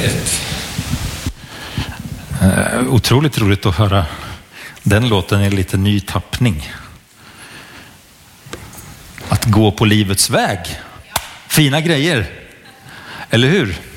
Härligt. Otroligt roligt att höra den låten i lite ny tappning. Att gå på livets väg. Fina grejer. Eller hur?